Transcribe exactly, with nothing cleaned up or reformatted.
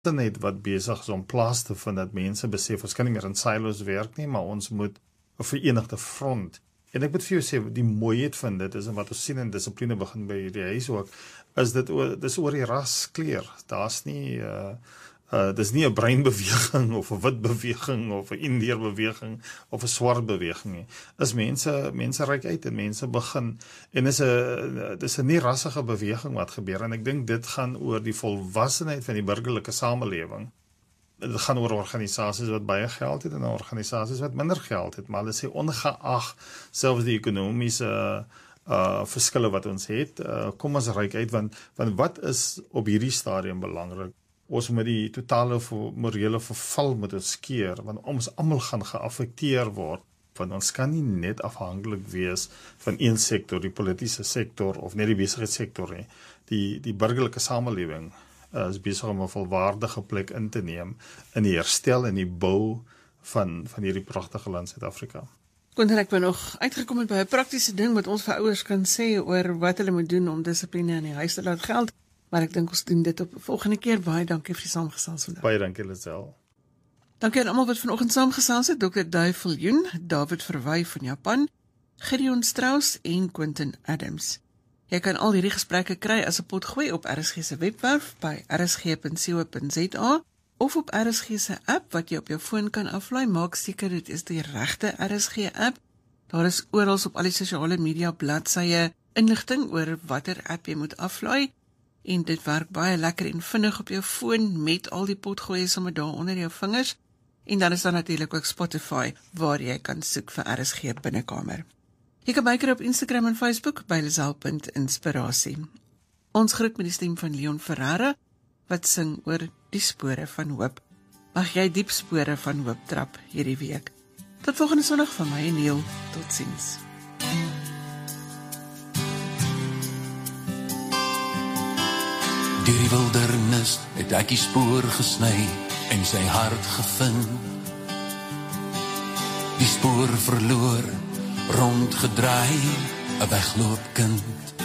net wat besig is om plaas te vind, dat mense besef, ons kan nie meer in silos werk nie, maar ons moet 'n verenigde front. En ek moet vir jou sê, die mooiheid van dit is, en wat ons sien in dissipline begin by die huis ook, is dit oor, dis oor die raskleur. Daar's nie, uh, uh, dis nie 'n breinbeweging, of 'n wit beweging, of 'n Indiër beweging, of 'n swart beweging nie. Is mense, mense reik uit, en mense begin, en is 'n, dis 'n nie rassige beweging wat gebeur, en ek dink dit gaan oor die volwassenheid van die burgerlike samelewing. Dit gaan oor organisasies wat baie geld het en organisasies wat minder geld het, maar hulle sê ongeag selfs die ekonomiese uh, verskille wat ons het, uh, kom ons reik uit, want, want wat is op hierdie stadium belangrik? Ons moet die totale morele verval moet ons keer, want ons almal gaan geaffekteer word, want ons kan nie net afhanklik wees van een sektor, die politieke sektor, of net die besigheidssektor nie. Die, die burgerlike samelewing Uh, is besig om 'n volwaardige plek in te neem in die herstel en die bou van, van hierdie pragtige land Suid-Afrika. Kon ek ben nog uitgekom het by 'n praktiese ding wat ons vir ouers kan sê oor wat hulle moet doen om dissipline in die huis te laat geld, maar ek dink ons doen dit op 'n volgende keer. Baie dankie vir die saamgesels vandag. Baie dankie, Lisel. Dankie aan almal wat vanoggend saamgesels het, dokter Duiveljoen, David Verwy van Japan, Gideon Strauss en Quentin Adams. Jy kan al hierdie gesprekke kry as 'n potgooi op R S G se webwerf by r s g punt co punt z a of op R S G se app wat jy op jou foon kan aflaai. Maak seker dit is die regte R S G app. Daar is oral op al die sosiale media bladsye inligting oor watter app jy moet aflaai, en dit werk baie lekker en vinnig op jou foon met al die potgoeie sommer daar onder jou vingers. En dan is daar natuurlik ook Spotify waar jy kan soek vir R S G Binnekamer. Jy kan byker op Instagram en Facebook by lisel punt inspirasie. Ons groet met die stem van Leon Ferreira, wat sing oor die spore van hoop. Mag jy diep spore van hoop trap hierdie week. Tot volgende Sondag van my en Neil. Totsiens. Deur die wildernis het ek die spoor gesny en sy hart gevind. Die spoor verloor, rondgedraai, 'n wegloopkind.